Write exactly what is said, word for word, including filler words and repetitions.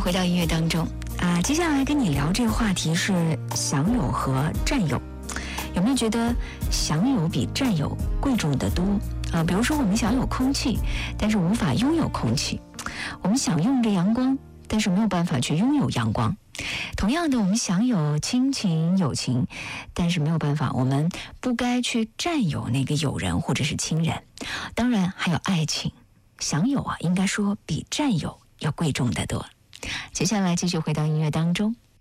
回到音乐当中啊，接下来跟你聊这个话题是享有和占有。有没有觉得享有比占有贵重得多啊？比如说我们享有空气，但是无法拥有空气；我们享用着阳光，但是没有办法去拥有阳光。同样的，我们享有亲情、友情，但是没有办法，我们不该去占有那个友人或者是亲人。当然还有爱情，享有啊，应该说比占有要贵重得多。接下来继续回到音乐当中。